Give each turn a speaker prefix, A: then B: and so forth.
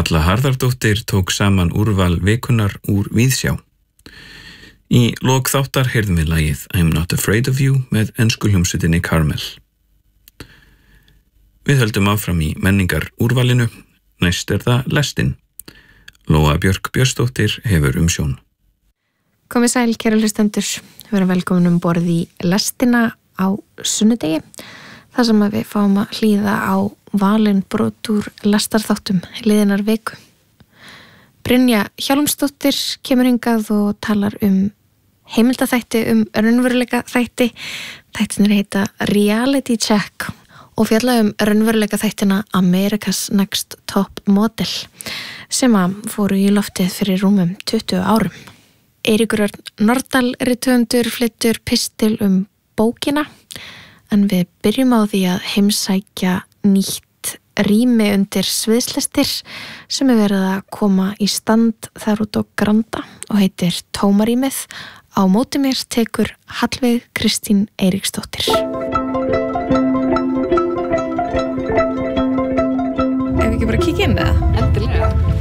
A: Halla Harðardóttir tók saman úrval vikunnar úr Víðsjá. Í lok þáttar heyrðum við lagið I'm Not Afraid of You með ensku hljómsveitinni Carmel. Við höldum áfram í menningar úrvalinu, næst það lestin. Lóa Björk Björnsdóttir hefur umsjón.
B: Komið sæl, kæru hlustendur. Við erum velkomin borð í lestina á sunnudegi, þar sem við fáum að hlýða á valin brot úr lestarþáttum liðinnar viku. Brynja Hjálmsdóttir kemur hingað og talar heimildaþætti, raunveruleika þætti. Þættinir heita Reality Check og fjalla raunveruleika þættina America's Next Top Model sem fóru í loftið fyrir rúmum 20 árum. Eiríkur Örn Norðdal rithöfundur flytur pistil bókina, en við byrjum á því að heimsækja nýtt rými undir sviðslestir sem verið að koma í stand þar út á Granda og heitir Tómarýmið. Á móti mér tekur Hallveig Kristín Eiríksdóttir. Ef við ekki bara kíkja inn það?
C: Endilega.